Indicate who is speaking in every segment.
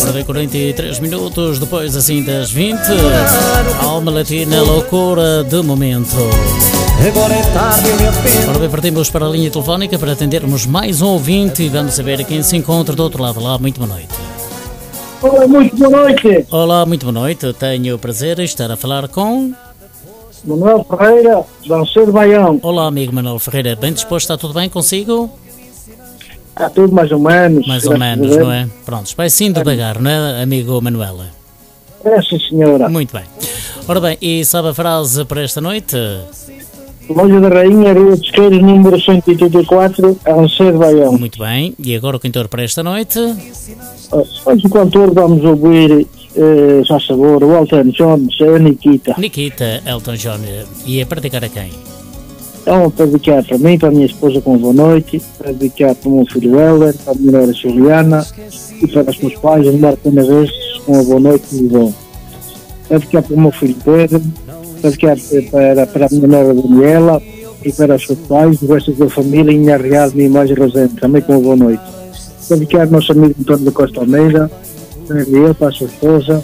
Speaker 1: Ora bem, 43 minutos depois assim das 20, Alma Latina, loucura de momento.
Speaker 2: Agora é tarde, meu filho.
Speaker 1: Ora bem, partimos para a linha telefónica para atendermos mais um ouvinte e vamos saber quem se encontra do outro lado. Olá, muito boa noite.
Speaker 3: Olá, muito boa noite.
Speaker 1: Olá, muito boa noite. Tenho o prazer de estar a falar com
Speaker 3: Manuel Ferreira, Danceiro Baião.
Speaker 1: Olá, amigo Manuel Ferreira. Bem disposto? Está tudo bem consigo?
Speaker 3: Está tudo mais ou menos.
Speaker 1: Mais ou menos, não é? Pronto, vai sim devagar, não é, amigo Manuel?
Speaker 3: É, sim, senhora.
Speaker 1: Muito bem. Ora bem, e sabe a frase para esta noite?
Speaker 3: Loja da Rainha, Rio dos Queiros, número 184, Danceiro Baião.
Speaker 1: Muito bem. E agora o cantor para esta noite?
Speaker 3: Antes do cantor vamos ouvir, já sabor, o Elton John, a Nikita.
Speaker 1: Nikita, Elton John. E a praticar a quem?
Speaker 3: Então, para dedicar para mim, para a minha esposa com boa noite, para dedicar para o meu filho Heller, para a minha nora Juliana e para os meus pais, a Marta Naves, com uma boa noite e bom. Para dedicar para o meu filho Pedro, para dedicar para a minha nora Daniela e para os seus pais, o resto da família, em Arreal, minha imagem Rosente, também com uma boa noite. Para dedicar ao nosso amigo António da Costa Almeida, para ele, para a sua esposa,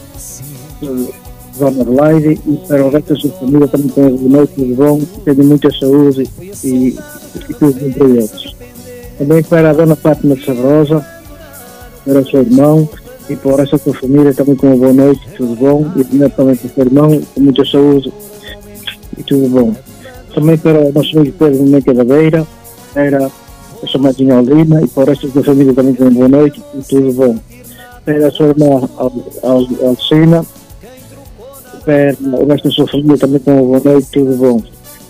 Speaker 3: Dona Adelaide, e para o resto da sua família também com uma boa noite, tudo bom, tenham muita saúde e tudo bom para eles. Também para a Dona Fátima de Sabrosa, para o seu irmão e para o resto da sua família também com uma boa noite, tudo bom, e também para o seu irmão com muita saúde e tudo bom. Também para o nosso amigo Pedro Menca da Beira, para a sua madrinha Aldina e para o resto da família também com uma boa noite e tudo bom. Para a sua irmã Alcina, para o resto da sua família também com uma boa noite, tudo bom.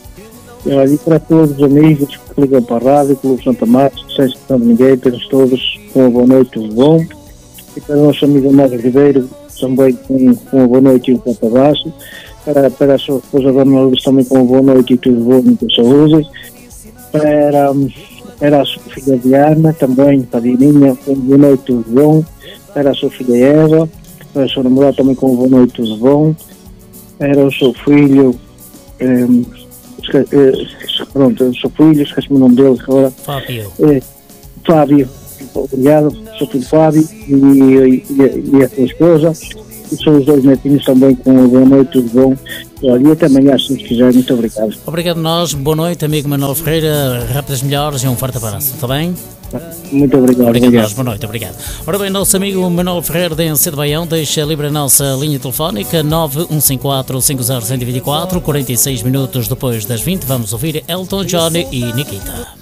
Speaker 3: E para todos os amigos que ligam para a rádio, Clube Santa Marta, sem exceção de ninguém, para todos com uma boa noite, tudo bom. E para o nosso amigo Mário Ribeiro, também com uma boa noite e um ponto abaixo. Para a sua esposa Dona Lourdes também com uma boa noite e tudo bom, muita saúde. Para a sua filha Diana, também para a Dininha, com uma boa noite, tudo bom. Para a sua filha Eva, para a sua namorada também com uma boa noite, tudo bom. Para o seu filho, pronto, o seu filho, esqueci-me o nome dele agora.
Speaker 1: Fábio.
Speaker 3: Fábio, obrigado, o seu filho Fábio e a sua esposa. E são os dois netinhos também com uma boa noite, tudo bom. Olha, e até amanhã, se quiser, muito obrigado.
Speaker 1: Obrigado nós, boa noite, amigo Manuel Ferreira, rápidas melhores e um forte abraço, está bem?
Speaker 3: Muito obrigado.
Speaker 1: Obrigado nós, boa noite, obrigado. Ora bem, nosso amigo Manuel Ferreira de Encedo Baião deixa livre a nossa linha telefónica 9154-50124, 46 minutos depois das 20, vamos ouvir Elton John e Nikita.